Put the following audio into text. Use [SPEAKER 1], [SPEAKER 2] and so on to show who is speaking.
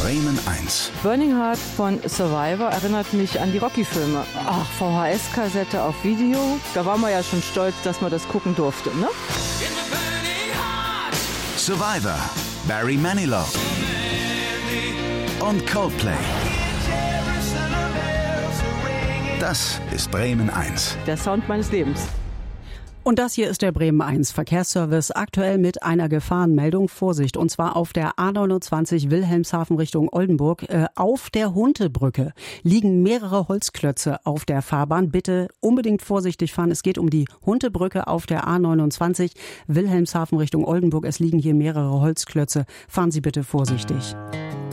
[SPEAKER 1] Bremen 1.
[SPEAKER 2] Burning Heart von Survivor erinnert mich an die Rocky-Filme. Ach, VHS-Kassette auf Video. Da waren wir ja schon stolz, dass man das gucken durfte, ne?
[SPEAKER 1] Survivor, Barry Manilow und Coldplay. Das ist Bremen 1.
[SPEAKER 2] Der Sound meines Lebens.
[SPEAKER 3] Und das hier ist der Bremen 1 Verkehrsservice, aktuell mit einer Gefahrenmeldung. Vorsicht, und zwar auf der A29 Wilhelmshaven Richtung Oldenburg. Auf der Huntebrücke liegen mehrere Holzklötze auf der Fahrbahn. Bitte unbedingt vorsichtig fahren. Es geht um die Huntebrücke auf der A29 Wilhelmshaven Richtung Oldenburg. Es liegen hier mehrere Holzklötze. Fahren Sie bitte vorsichtig.